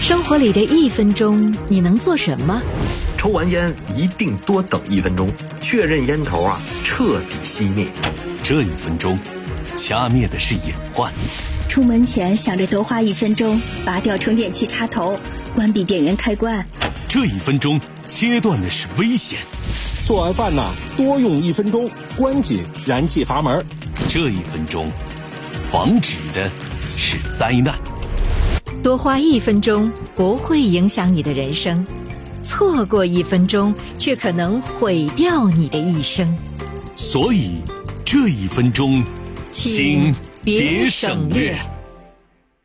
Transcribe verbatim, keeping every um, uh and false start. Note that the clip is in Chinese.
生活里的一分钟，你能做什么？ 抽完烟一定多等一分钟，确认烟头啊彻底熄灭。 这一分钟，掐灭的是隐患。 出门前想着多花一分钟，拔掉充电器插头，关闭电源开关。 这一分钟，切断的是危险。 做完饭呢，多用一分钟，关紧燃气阀门。 这一分钟，防止的是灾难。 多花一分钟不会影响你的人生，错过一分钟却可能毁掉你的一生。 所以这一分钟，请别省略。